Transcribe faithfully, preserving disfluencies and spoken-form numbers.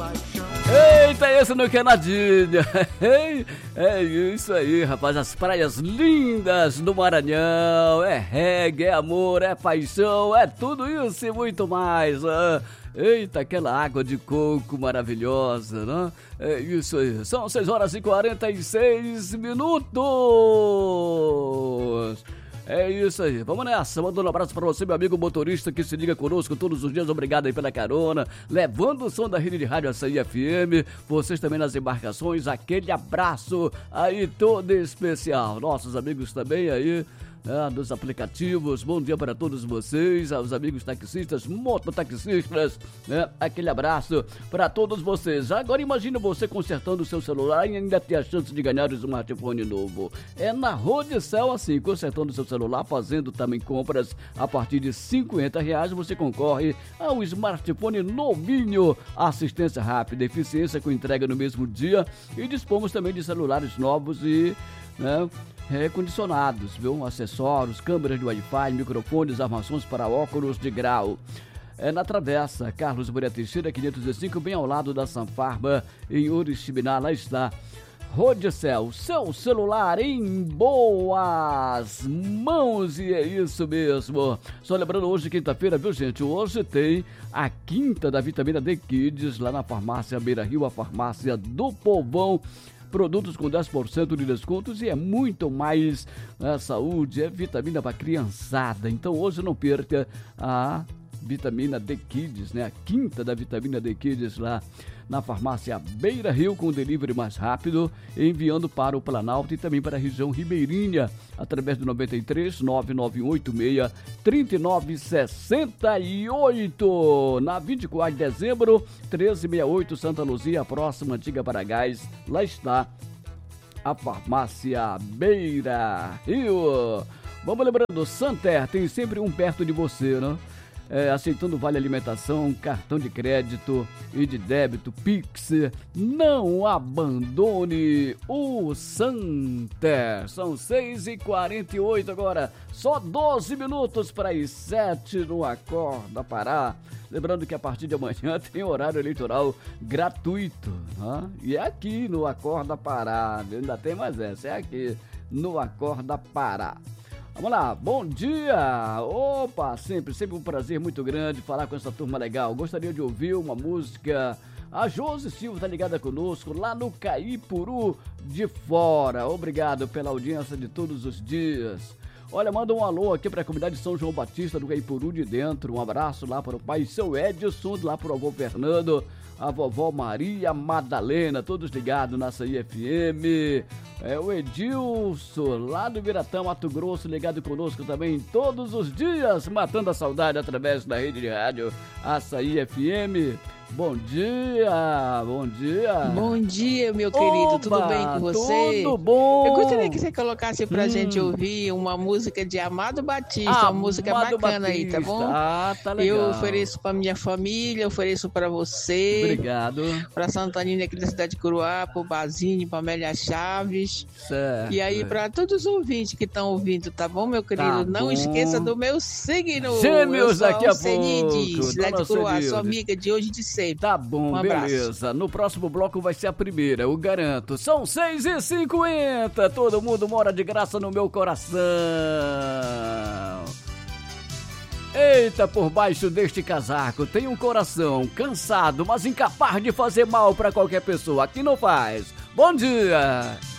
Eita, esse no Canadinha. É isso aí, rapaz. As praias lindas do Maranhão. É reggae, é amor, é paixão, é tudo isso e muito mais. Ah, eita, aquela água de coco maravilhosa, né? É isso aí. São seis horas e quarenta e seis minutos. É isso aí, vamos nessa, mandando um abraço para você, meu amigo motorista que se liga conosco todos os dias, obrigado aí pela carona, levando o som da rede de rádio Açaí F M, vocês também nas embarcações, aquele abraço aí todo especial, nossos amigos também aí, né, dos aplicativos, bom dia para todos vocês, aos amigos taxistas, mototaxistas, né, aquele abraço para todos vocês. Agora imagine você consertando o seu celular e ainda ter a chance de ganhar um smartphone novo. É na Rodicel assim, consertando o seu celular, fazendo também compras a partir de cinquenta reais, você concorre ao smartphone novinho, assistência rápida, eficiência com entrega no mesmo dia e dispomos também de celulares novos e, né, recondicionados, viu? Acessórios, câmeras de Wi-Fi, microfones, armações para óculos de grau. É na Travessa, Carlos Maria Teixeira, quinhentos e cinco, bem ao lado da Sanfarma, em Oriximiná, lá está. Rodicel, seu celular em boas mãos, e é isso mesmo. Só lembrando, hoje quinta-feira, viu gente, hoje tem a quinta da vitamina D Kids, lá na farmácia Beira Rio, a farmácia do Povão. Produtos com dez por cento de descontos e é muito mais, né, saúde, é vitamina para criançada. Então hoje não perca a vitamina D Kids, né? A quinta da vitamina D Kids lá na farmácia Beira Rio, com delivery mais rápido, enviando para o Planalto e também para a região ribeirinha, através do noventa e três, nove nove oito seis, três nove seis oito. Na vinte e quatro de dezembro, treze sessenta e oito, Santa Luzia, próxima Antiga Paragás, lá está a farmácia Beira Rio. Vamos lembrando, Santer tem sempre um perto de você, né? É, aceitando vale alimentação, cartão de crédito e de débito, Pix. Não abandone o Santer. São seis e quarenta e oito agora, só doze minutos para as sete no Acorda Pará. Lembrando que a partir de amanhã tem horário eleitoral gratuito, né? E é aqui no Acorda Pará, ainda tem mais essa, é aqui no Acorda Pará. Vamos lá, bom dia! Opa, sempre, sempre um prazer muito grande falar com essa turma legal. Gostaria de ouvir uma música. A Josi Silva tá ligada conosco lá no Caipuru de Fora. Obrigado pela audiência de todos os dias. Olha, manda um alô aqui para a comunidade de São João Batista do Caipuru de Dentro. Um abraço lá para o pai seu Edson, lá para o avô Fernando, a vovó Maria Madalena, todos ligados na Açaí F M. É o Edilson, lá do Viratã, Mato Grosso, ligado conosco também todos os dias, matando a saudade através da rede de rádio Açaí F M. Bom dia, bom dia. Bom dia, meu querido, Oba, tudo bem com você? Tudo bom. Eu gostaria que você colocasse pra hum. gente ouvir uma música de Amado Batista, ah, uma música Amado bacana Batista. aí, tá bom? Ah, tá legal. Eu ofereço pra minha família, ofereço pra você. Obrigado. Pra Santanina aqui da cidade de Curuá, pro Basílio, pra Amélia Chaves. Certo. E aí pra todos os ouvintes que estão ouvindo, tá bom, meu querido? Tá Não bom. esqueça do meu signo. Gêmeos daqui a Cenides, pouco. cidade de Curuá, Senide. sua amiga de hoje e de sempre. Tá bom, um beleza. No próximo bloco vai ser a primeira, eu garanto. São seis e cinquenta. Todo mundo mora de graça no meu coração. Eita, por baixo deste casaco tem um coração cansado, mas incapaz de fazer mal pra qualquer pessoa. Aqui não faz. Bom dia.